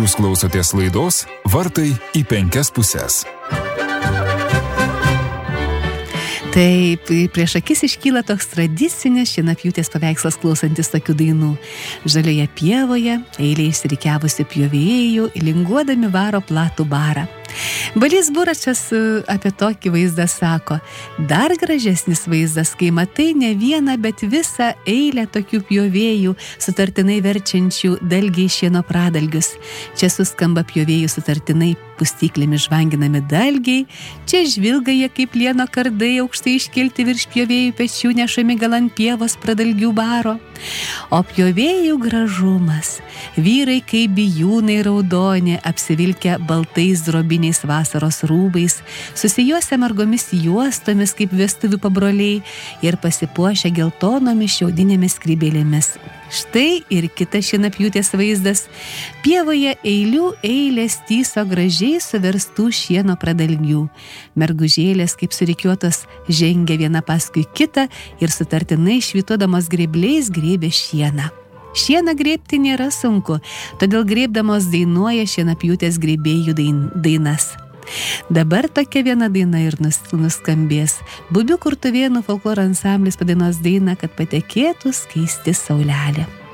Jūs klausotės laidos Vartai į 5 puses. Taip, prieš akis iškyla toks tradicinis šienapjūtės paveikslas klausantis tokių dainų. Žalioje pievoje, eilė išsirikiavusi pjovėjų, linguodami varo platų barą. Balys Buračas apie tokį vaizdą sako: dar gražesnis vaizdas, kai matai ne vieną, bet visą eilę tokių pjovėjų, sutartinai verčiančių dalgiai šieno pradalgius. Čia suskamba pjovėjų sutartinai pustyklėmis žvanginami dalgiai, čia žvilga jie kaip lieno kardai aukštai iškelti virš pjovėjų pečių nešami gal ant pievos pradalgių baro. O pjovėjų gražumas, vyrai kaip bijūnai raudoni, apsivilkę baltais drobiniais vasaros rūbais, susijuosę margomis juostomis kaip vestuvių pabroliai ir pasipuošę geltonomis šiaudinėmis skrybėlėmis. Štai ir kitas šienapjūtės vaizdas. Pievoje eilių eilės tyso gražiai suverstų šieno pradalgių. Mergužėlės kaip surikiuotos žengia viena paskui kitą ir sutartinai švytuodamos grėbliais grėbė šieną. Šieną grėbti nėra sunku, todėl grėbdamos dainuoja šienapjūtės grėbėjų dainas. Dabar tokia viena daina ir nuskambės. Bubių Kurtuvėnų folkloro ansamblis padainuos dainą, kad patekėtų skaisti saulelė.